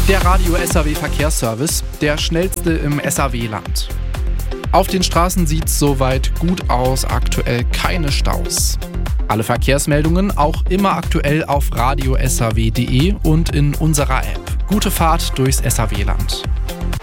Der Radio SAW Verkehrsservice, der schnellste im SAW-Land. Auf den Straßen sieht's soweit gut aus, aktuell keine Staus. Alle Verkehrsmeldungen auch immer aktuell auf radiosaw.de und in unserer App. Gute Fahrt durchs SAW-Land.